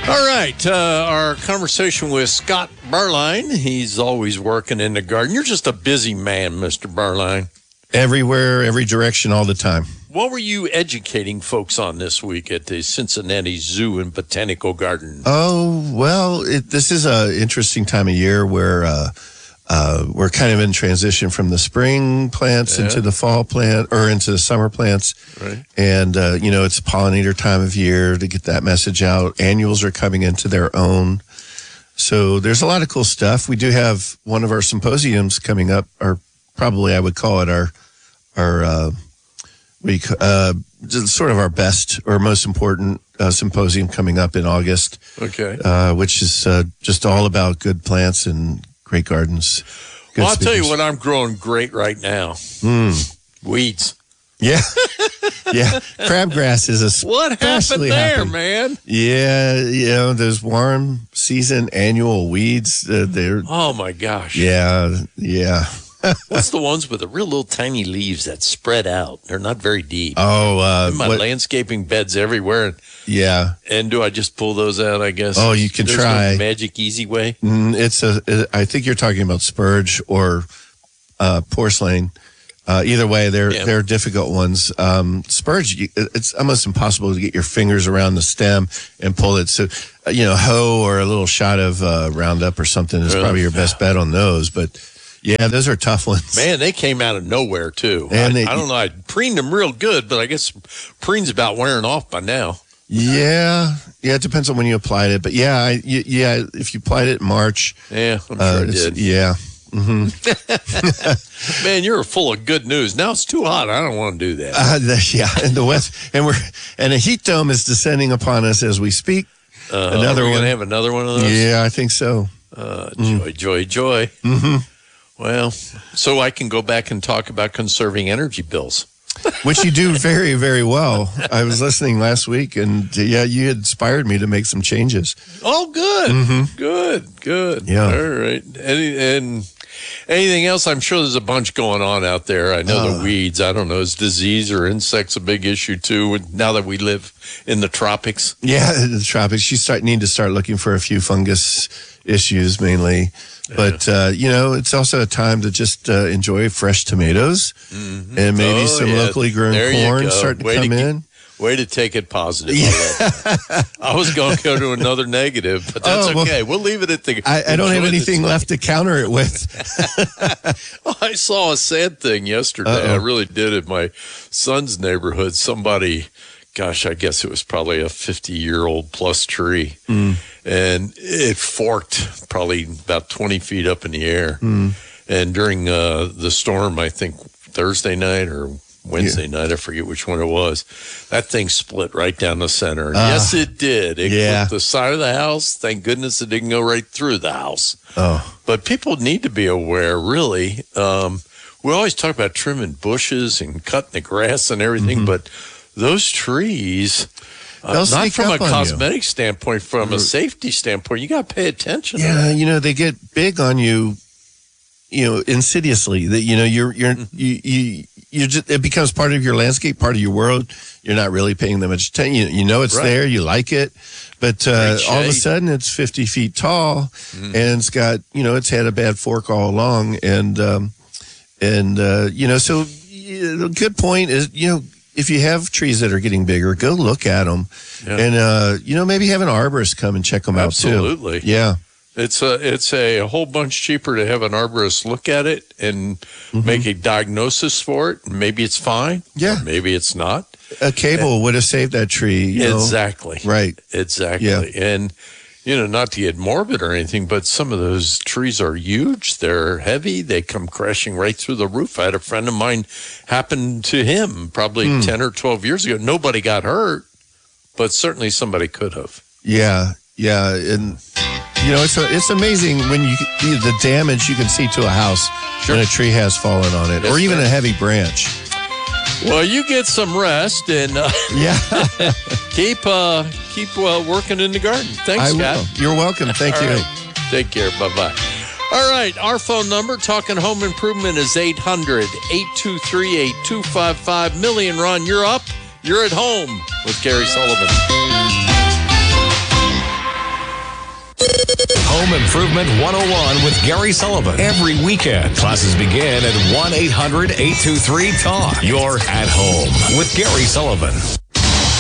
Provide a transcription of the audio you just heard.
All right, our conversation with Scott Barline. He's always working in the garden. You're just a busy man, Mr. Barline. Everywhere, every direction, all the time. What were you educating folks on this week at the Cincinnati Zoo and Botanical Garden? Oh, well, this is an interesting time of year where we're kind of in transition from the spring plants into the fall plant or into the summer plants. Right. And, it's pollinator time of year to get that message out. Annuals are coming into their own. So there's a lot of cool stuff. We do have one of our symposiums coming up, or probably I would call it sort of our best or most important symposium coming up in August. Okay. Which is just all about good plants and great gardens. Well, I'll tell you what I'm growing great right now. Weeds. Yeah. Yeah. Crabgrass is What happened there, man? Yeah. Those warm season annual weeds. They're. Oh, my gosh. Yeah. What's the ones with the real little tiny leaves that spread out? They're not very deep. Oh, my landscaping beds everywhere. Yeah. And do I just pull those out, I guess? Oh, you can try. No magic easy way? I think you're talking about spurge or porcelain. Either way, they're difficult ones. Spurge, it's almost impossible to get your fingers around the stem and pull it. So, hoe or a little shot of Roundup or something is probably your best bet on those. But yeah, those are tough ones. Man, they came out of nowhere, too. And I don't know. I preened them real good, but I guess preen's about wearing off by now. Yeah, it depends on when you applied it. But if you applied it in March. Yeah, I'm sure I did. Yeah. Mm-hmm. Man, you're full of good news. Now it's too hot. I don't want to do that. In the west, and a heat dome is descending upon us as we speak. Another one. Going to have another one of those? Yeah, I think so. Joy. Mm-hmm. Well, so I can go back and talk about conserving energy bills. Which you do very, very well. I was listening last week, and you inspired me to make some changes. Oh, good. Mm-hmm. Good. Yeah. All right. And anything else? I'm sure there's a bunch going on out there. I know the weeds. I don't know. Is disease or insects a big issue, too, now that we live in the tropics? Yeah, the tropics. You need to start looking for a few fungus issues, mainly. But, it's also a time to just enjoy fresh tomatoes and maybe some locally grown corn starting to come in. Way to take it positive. Yeah. I was going to go to another negative, but that's okay. We'll leave it at the... I don't have anything left to counter it with. I saw a sad thing yesterday. I really did in my son's neighborhood. Somebody... Gosh, I guess it was probably a 50-year-old plus tree. And it forked probably about 20 feet up in the air. And during the storm, I think Thursday night or Wednesday night, I forget which one it was, that thing split right down the center. Yes, it did. It clipped the side of the house. Thank goodness it didn't go right through the house. But people need to be aware, really. We always talk about trimming bushes and cutting the grass and everything, but those trees, not from a cosmetic standpoint, from a safety standpoint, you got to pay attention. Yeah, they get big on you, insidiously. That you're just, it becomes part of your landscape, part of your world. You're not really paying that much attention. It's there, you like it, but all of a sudden it's 50 feet tall, and it's got it's had a bad fork all along, and so the good point is if you have trees that are getting bigger, go look at them, and maybe have an arborist come and check them out too. Absolutely, yeah. It's a whole bunch cheaper to have an arborist look at it and make a diagnosis for it. Maybe it's fine. Yeah, maybe it's not. A cable would have saved that tree. Exactly. Right. Exactly. Yeah. And not to get morbid or anything, but some of those trees are huge. They're heavy. They come crashing right through the roof. I had a friend of mine happened to him probably 10 or 12 years ago. Nobody got hurt, but certainly somebody could have. Yeah. And, it's amazing when the damage you can see to a house when a tree has fallen on it, or even a heavy branch. Well, you get some rest and keep working in the garden. Thanks, Scott. Will. You're welcome. Thank you. Right. Take care. Bye-bye. All right. Our phone number, Talking Home Improvement, is 800-823-8255. Ron, you're up. You're at home with Gary Sullivan. Home Improvement 101 with Gary Sullivan. Every weekend, classes begin at 1-800-823-TALK. You're at home with Gary Sullivan.